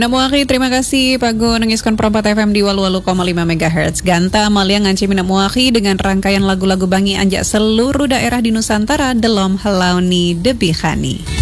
Namuaki, terima kasih Pago nengiskon perempat FM di Walu-Walu, 5 MHz. Ganta Malia nganci Namuaki dengan rangkaian lagu-lagu Bangi Anjak seluruh daerah di Nusantara delom helauni debihani.